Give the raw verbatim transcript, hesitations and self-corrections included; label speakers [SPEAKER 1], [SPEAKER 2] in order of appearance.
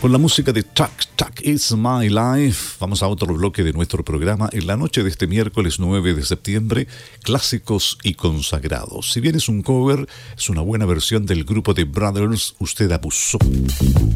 [SPEAKER 1] Con la música de Tuck Tuck It's My Life, vamos a otro bloque de nuestro programa en la noche de este miércoles nueve de septiembre, clásicos y consagrados. Si bien es un cover, es una buena versión del grupo de Brothers, Usted Abusó.